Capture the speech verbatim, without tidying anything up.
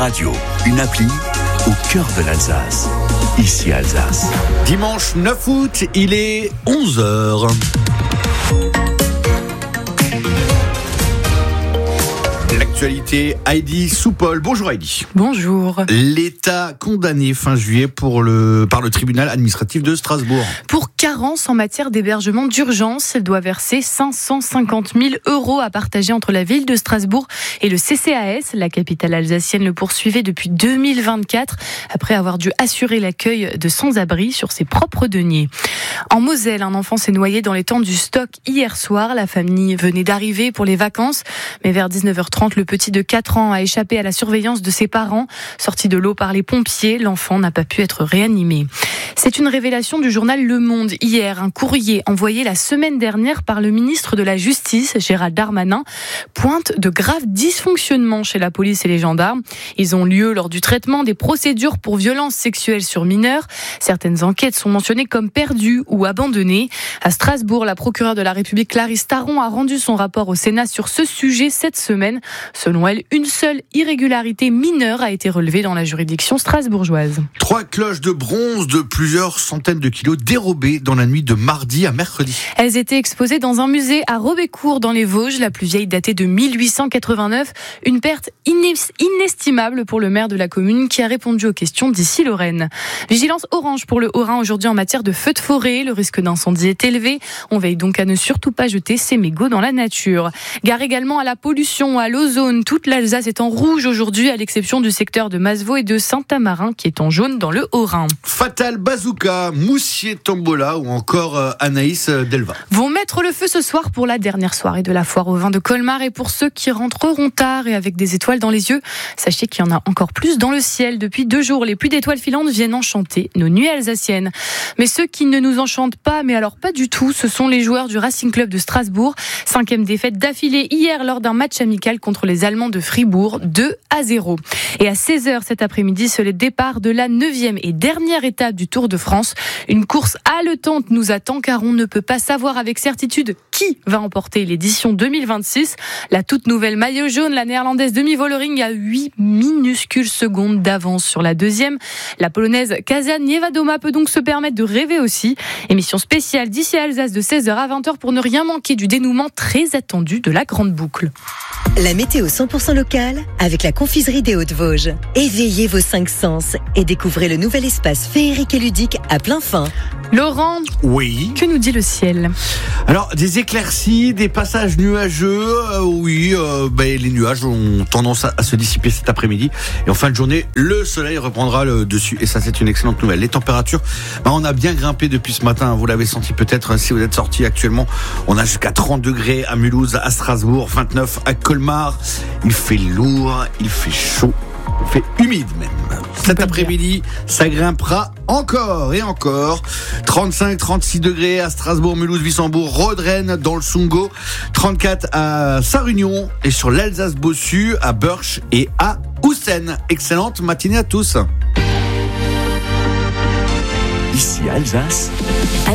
Radio, une appli au cœur de l'Alsace. Ici Alsace. Dimanche neuf août, il est onze heures. L'actualité, Heidi Soupol. Bonjour Heidi. Bonjour. L'État condamné fin juillet pour le, par le tribunal administratif de Strasbourg. Pour carence en matière d'hébergement d'urgence, elle doit verser cinq cent cinquante mille euros à partager entre la ville de Strasbourg et le C C A S. La capitale alsacienne le poursuivait depuis deux mille vingt-quatre, après avoir dû assurer l'accueil de sans-abri sur ses propres deniers. En Moselle, un enfant s'est noyé dans les tentes du stock hier soir. La famille venait d'arriver pour les vacances, mais vers dix-neuf heures trente, le petit de quatre ans a échappé à la surveillance de ses parents. Sorti de l'eau par les pompiers, l'enfant n'a pas pu être réanimé. C'est une révélation du journal Le Monde. Hier, un courrier envoyé la semaine dernière par le ministre de la Justice, Gérald Darmanin, pointe de graves dysfonctionnements chez la police et les gendarmes. Ils ont lieu lors du traitement des procédures pour violences sexuelles sur mineurs. Certaines enquêtes sont mentionnées comme perdues ou abandonnées. À Strasbourg, la procureure de la République, Clarisse Taron, a rendu son rapport au Sénat sur ce sujet cette semaine. Selon elle, une seule irrégularité mineure a été relevée dans la juridiction strasbourgeoise. Trois cloches de bronze de plusieurs centaines de kilos dérobées dans la nuit de mardi à mercredi. Elles étaient exposées dans un musée à Robécourt dans les Vosges, la plus vieille datée de mille huit cent quatre-vingt-neuf. Une perte inestimable pour le maire de la commune qui a répondu aux questions d'ici Lorraine. Vigilance orange pour le Haut-Rhin aujourd'hui en matière de feux de forêt. Le risque d'incendie est élevé. On veille donc à ne surtout pas jeter ses mégots dans la nature. Gare également à la pollution, à l'ozone. Toute l'Alsace est en rouge aujourd'hui, à l'exception du secteur de Masevaux et de Saint-Amarin qui est en jaune dans le Haut-Rhin. Fatal Bazooka, Moussier Tombola ou encore euh, Anaïs Delva vont mettre le feu ce soir pour la dernière soirée de la foire au vin de Colmar. Et pour ceux qui rentreront tard et avec des étoiles dans les yeux, sachez qu'il y en a encore plus dans le ciel. Depuis deux jours, les pluies d'étoiles filantes viennent enchanter nos nuits alsaciennes. Mais ceux qui ne nous enchantent pas, mais alors pas du tout, ce sont les joueurs du Racing Club de Strasbourg. Cinquième défaite d'affilée hier lors d'un match amical contre les Allemands de Fribourg, deux à zéro. Et à seize heures cet après-midi, c'est le départ de la neuvième et dernière étape du Tour de France. Une course haletante nous attend car on ne peut pas savoir avec certitude qui va emporter l'édition deux mille vingt-six. La toute nouvelle maillot jaune, la néerlandaise Demi Vollering, a huit minuscules secondes d'avance sur la deuxième. La polonaise Kasia Niewiadoma peut donc se permettre de rêver aussi. Émission spéciale d'ici à Alsace de seize heures à vingt heures pour ne rien manquer du dénouement très attendu de la grande boucle. La météo cent pour cent locale avec la confiserie des Hauts-de-Vosges. Éveillez vos cinq sens et découvrez le nouvel espace féerique et ludique à plein fin. Laurent, oui. Que nous dit le ciel ? Alors, des éclaircies, des passages nuageux, euh, oui, euh, ben, les nuages ont tendance à, à se dissiper cet après-midi. Et en fin de journée, le soleil reprendra le dessus. Et ça, c'est une excellente nouvelle. Les températures, ben, on a bien grimpé depuis ce matin. Vous l'avez senti peut-être si vous êtes sortis actuellement. On a jusqu'à trente degrés à Mulhouse, à Strasbourg, vingt-neuf à Colmar. Il fait lourd, il fait chaud. Il fait humide même. Cet après-midi, ça grimpera encore et encore. trente-cinq trente-six degrés à Strasbourg, Mulhouse, Wissembourg, Rodren dans le Sungo. trente-quatre à Sarre-Union et sur l'Alsace-Bossu, à Burch et à Houssen. Excellente matinée à tous. Ici Alsace.